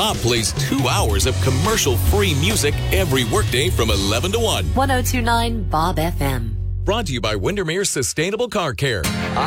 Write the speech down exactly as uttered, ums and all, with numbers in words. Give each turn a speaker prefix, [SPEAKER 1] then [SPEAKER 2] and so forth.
[SPEAKER 1] Bob plays two hours of commercial-free music every workday from eleven to one.
[SPEAKER 2] ten twenty-nine Bob F M.
[SPEAKER 1] Brought to you by Windermere Sustainable Car Care.